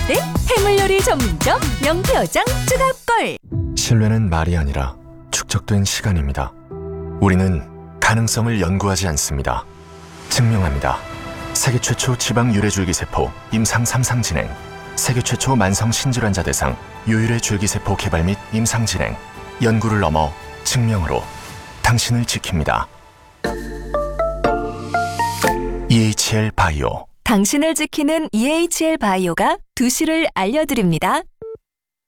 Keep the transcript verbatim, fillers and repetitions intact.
때 해물 요리 전문점 명표장 추가골. 신뢰는 말이 아니라 축적된 시간입니다. 우리는 가능성을 연구하지 않습니다. 증명합니다. 세계 최초 지방 유래줄기세포 임상 삼 상 진행, 세계 최초 만성 신질환자 대상 유일의 줄기세포 개발 및 임상 진행, 연구를 넘어 증명으로 당신을 지킵니다. 이에이치엘 바이오. 당신을 지키는 이에이치엘 바이오가 두 시를 알려드립니다.